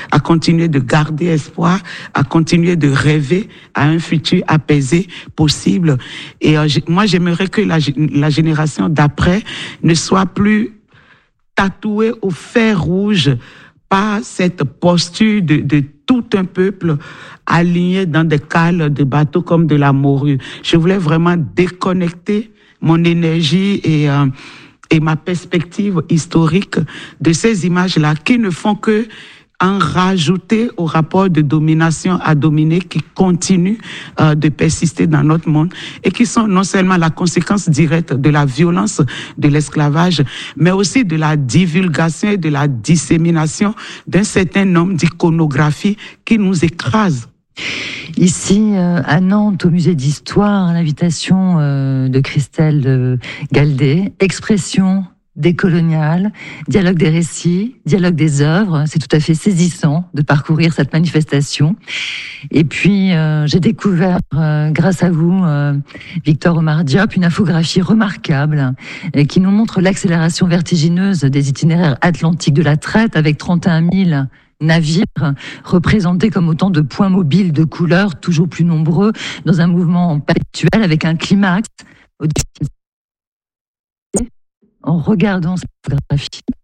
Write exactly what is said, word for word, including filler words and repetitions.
à continuer de garder espoir, à continuer de rêver à un futur apaisé possible. Et euh, moi, j'aimerais que la, la génération d'après ne soit plus tatouée au fer rouge par cette posture de, de tout un peuple aligné dans des cales de bateaux comme de la morue. Je voulais vraiment déconnecter mon énergie et, euh, et ma perspective historique de ces images-là qui ne font que en rajouter au rapport de domination à dominer qui continue euh, de persister dans notre monde et qui sont non seulement la conséquence directe de la violence de l'esclavage, mais aussi de la divulgation et de la dissémination d'un certain nombre d'iconographies qui nous écrasent. Ici, euh, à Nantes, au musée d'histoire, à l'invitation euh, de Christelle euh, Galdé, expression décoloniale, dialogue des récits, dialogue des œuvres. C'est tout à fait saisissant de parcourir cette manifestation. Et puis, euh, j'ai découvert, euh, grâce à vous, euh, Victor Omar Diop, une infographie remarquable euh, qui nous montre l'accélération vertigineuse des itinéraires atlantiques de la traite avec trente et un mille navires représentés comme autant de points mobiles de couleurs toujours plus nombreux dans un mouvement perpétuel avec un climax au en regardant cette photographie,